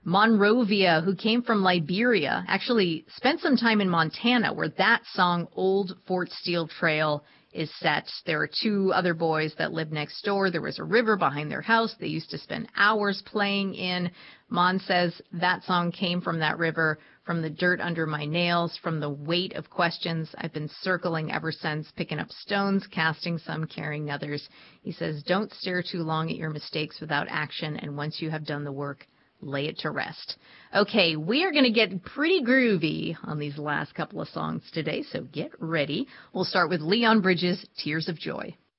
Monrovia, who came from Liberia, actually spent some time in Montana, where that song, Old Fort Steele Trail, is set. There are two other boys that live next door. There was a river behind their house they used to spend hours playing in. Mon says that song came from that river, from the dirt under my nails, from the weight of questions I've been circling ever since, picking up stones, casting some, carrying others. He says, don't stare too long at your mistakes without action, and once you have done the work, lay it to rest. Okay, we are going to get pretty groovy on these last couple of songs today, so get ready. We'll start with Leon Bridges' Tears of Joy.